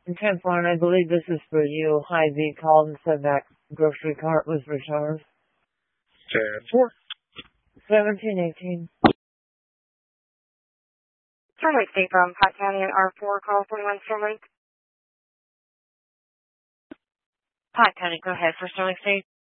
10-4, I believe this is for you. Hy-Vee called and said that grocery cart was returned. 10-4. 1718. Starlink State from Pot County and R4, call 41 Starlink. Pot County, go ahead for Starlink State.